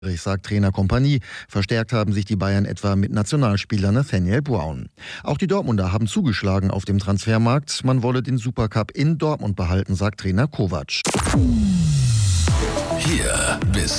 sagt Trainer Kompanie. Verstärkt haben sich die Bayern etwa mit Nationalspieler Nathaniel Brown. Auch die Dortmunder haben zugeschlagen auf dem Transfermarkt. Man wolle den Supercup in Dortmund behalten, sagt Trainer Kovac. Hier bis